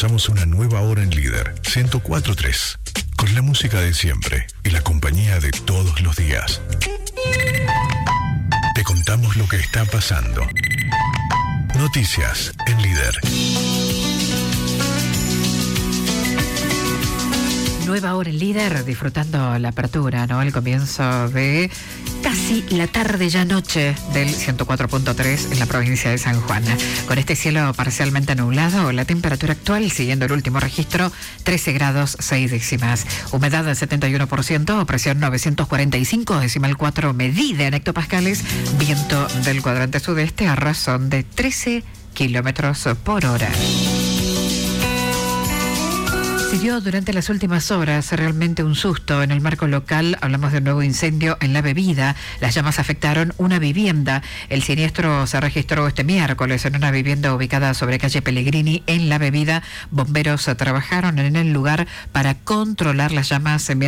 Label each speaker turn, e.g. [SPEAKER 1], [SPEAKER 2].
[SPEAKER 1] Comenzamos una nueva hora en Líder 104.3, con la música de siempre y la compañía de todos los días. Te contamos lo que está pasando. Noticias en Líder.
[SPEAKER 2] Nueva hora en Líder, disfrutando la apertura, ¿no? El comienzo de casi la tarde ya noche del 104.3 en la provincia de San Juan. Con este cielo parcialmente nublado, la temperatura actual, siguiendo el último registro, 13 grados 6 décimas. Humedad del 71%, presión 945,4 medida en hectopascales, viento del cuadrante sudeste a razón de 13 kilómetros por hora. Se dio durante las últimas horas realmente un susto en el marco local. Hablamos de un nuevo incendio en La Bebida. Las llamas afectaron una vivienda. El siniestro se registró este miércoles en una vivienda ubicada sobre calle Pellegrini en La Bebida. Bomberos trabajaron en el lugar para controlar las llamas.